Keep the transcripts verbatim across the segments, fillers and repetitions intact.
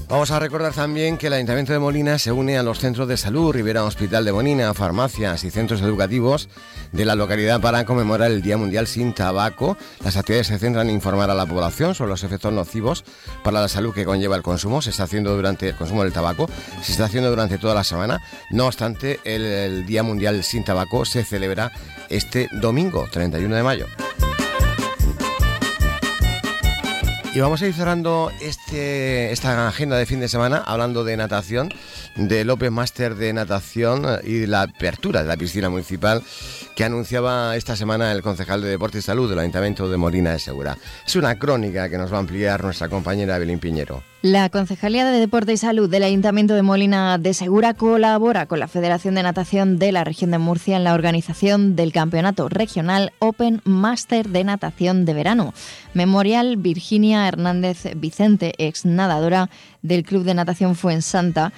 Vamos a recordar también que el Ayuntamiento de Molina se une a los centros de salud, Ribera Hospital de Molina, farmacias y centros educativos de la localidad para conmemorar el Día Mundial sin Tabaco. Las actividades se centran en informar a la población sobre los efectos nocivos para la salud que conlleva el consumo. Se está haciendo durante el consumo del tabaco, se está haciendo durante toda la semana. No obstante, el, el Día Mundial sin Tabaco se celebra este domingo, treinta y uno de mayo. Y vamos a ir cerrando este, esta agenda de fin de semana hablando de natación, del Open Master de natación y de la apertura de la piscina municipal que anunciaba esta semana el concejal de Deporte y Salud del Ayuntamiento de Molina de Segura. Es una crónica que nos va a ampliar nuestra compañera Belén Piñero. La Concejalía de Deporte y Salud del Ayuntamiento de Molina de Segura colabora con la Federación de Natación de la Región de Murcia en la organización del Campeonato Regional Open Master de Natación de Verano. Memorial Virginia Hernández Vicente, ex nadadora del Club de Natación Fuensanta.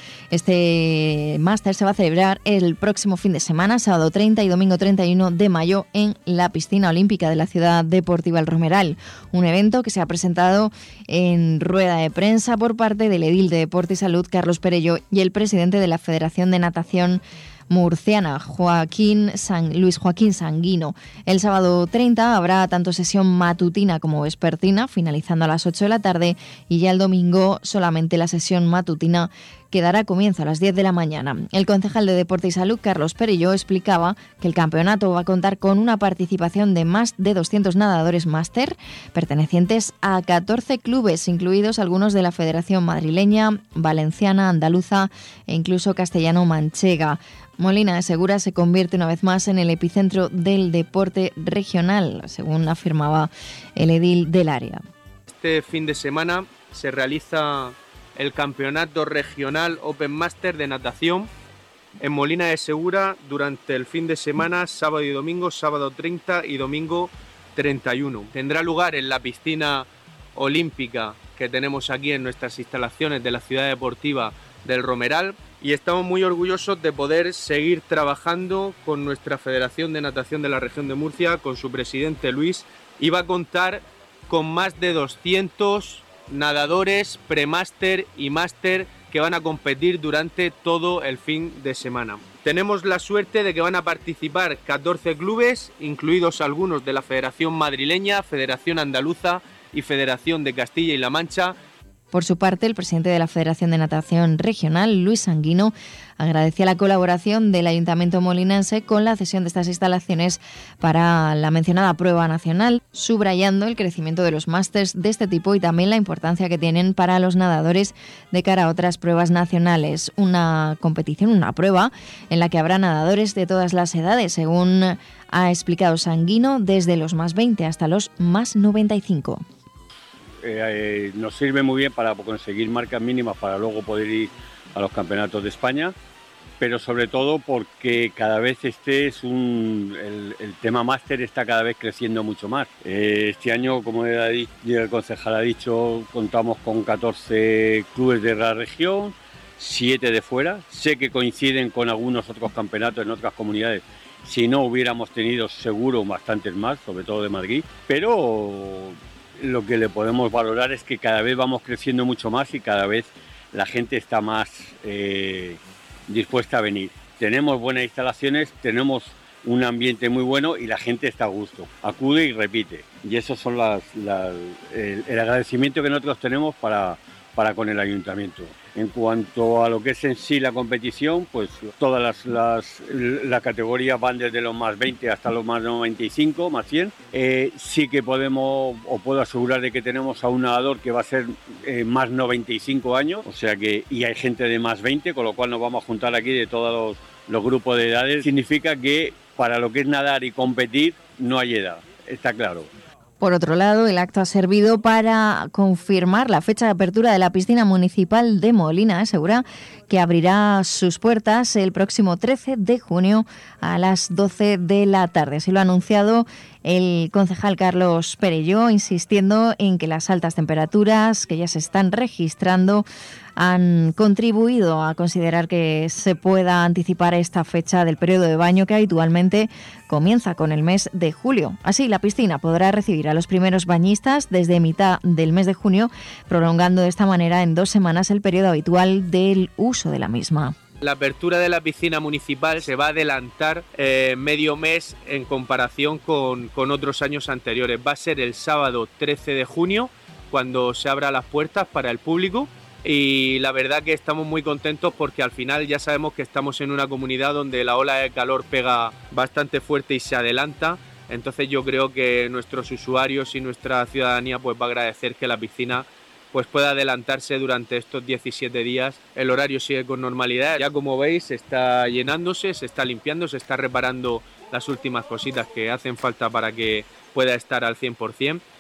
Este máster se va a celebrar el próximo fin de semana, sábado treinta y domingo treinta y uno de mayo, en la piscina olímpica de la Ciudad Deportiva El Romeral. Un evento que se ha presentado en rueda de prensa por parte del edil de Deporte y Salud, Carlos Perello, y el presidente de la Federación de Natación murciana, Joaquín San, Luis Joaquín Sanguino. El sábado treinta habrá tanto sesión matutina como vespertina, finalizando a las ocho de la tarde, y ya el domingo solamente la sesión matutina, que dará comienzo a las diez de la mañana. El concejal de Deporte y Salud, Carlos Perello, explicaba que el campeonato va a contar con una participación de más de doscientos nadadores máster, pertenecientes a catorce clubes, incluidos algunos de la Federación Madrileña, Valenciana, Andaluza e incluso castellano-manchega. Molina de Segura se convierte una vez más en el epicentro del deporte regional, según afirmaba el edil del área. Este fin de semana se realiza el Campeonato Regional Open Master de Natación en Molina de Segura durante el fin de semana, sábado y domingo, sábado treinta y domingo treinta y uno. Tendrá lugar en la piscina olímpica que tenemos aquí en nuestras instalaciones de la Ciudad Deportiva del Romeral, y estamos muy orgullosos de poder seguir trabajando con nuestra Federación de Natación de la Región de Murcia, con su presidente Luis, y va a contar con más de doscientos nadadores premáster y máster que van a competir durante todo el fin de semana. Tenemos la suerte de que van a participar catorce clubes, incluidos algunos de la Federación Madrileña, Federación Andaluza y Federación de Castilla y La Mancha. Por su parte, el presidente de la Federación de Natación Regional, Luis Sanguino, agradecía la colaboración del Ayuntamiento molinense con la cesión de estas instalaciones para la mencionada prueba nacional, subrayando el crecimiento de los másters de este tipo y también la importancia que tienen para los nadadores de cara a otras pruebas nacionales. Una competición, una prueba en la que habrá nadadores de todas las edades, según ha explicado Sanguino, desde los más veinte hasta los más noventa y cinco. Eh, eh, nos sirve muy bien para conseguir marcas mínimas para luego poder ir a los campeonatos de España, pero sobre todo porque cada vez este es un el, el tema máster está cada vez creciendo mucho más. Eh, este año, como el, el concejal ha dicho, contamos con catorce clubes de la región, siete de fuera. Sé que coinciden con algunos otros campeonatos en otras comunidades. Si no, hubiéramos tenido seguro bastantes más, sobre todo de Madrid, pero lo que le podemos valorar es que cada vez vamos creciendo mucho más y cada vez la gente está más eh, dispuesta a venir. Tenemos buenas instalaciones, tenemos un ambiente muy bueno y la gente está a gusto, acude y repite. Y eso son las, las, el, el agradecimiento que nosotros tenemos para, para con el ayuntamiento. En cuanto a lo que es en sí la competición, pues todas las, las, las categorías van desde los más veinte hasta los más noventa y cinco, más cien. Eh, sí que podemos, o puedo asegurar de que tenemos a un nadador que va a ser eh, más noventa y cinco años, o sea que, y hay gente de más veinte, con lo cual nos vamos a juntar aquí de todos los, los grupos de edades. Significa que para lo que es nadar y competir no hay edad, está claro. Por otro lado, el acto ha servido para confirmar la fecha de apertura de la piscina municipal de Molina de Segura, que abrirá sus puertas el próximo trece de junio a las doce de la tarde. Así lo ha anunciado el concejal Carlos Perelló, insistiendo en que las altas temperaturas que ya se están registrando han contribuido a considerar que se pueda anticipar esta fecha del periodo de baño que habitualmente comienza con el mes de julio. Así, la piscina podrá recibir a los primeros bañistas desde mitad del mes de junio, prolongando de esta manera en dos semanas el periodo habitual del uso de la misma. La apertura de la piscina municipal se va a adelantar eh, medio mes en comparación con, con otros años anteriores. Va a ser el sábado trece de junio cuando se abran las puertas para el público, y la verdad que estamos muy contentos porque al final ya sabemos que estamos en una comunidad donde la ola de calor pega bastante fuerte y se adelanta. Entonces yo creo que nuestros usuarios y nuestra ciudadanía pues va a agradecer que la piscina pues pueda adelantarse durante estos diecisiete días. El horario sigue con normalidad. Ya como veis, se está llenándose, se está limpiando, se está reparando las últimas cositas que hacen falta para que pueda estar al cien por ciento.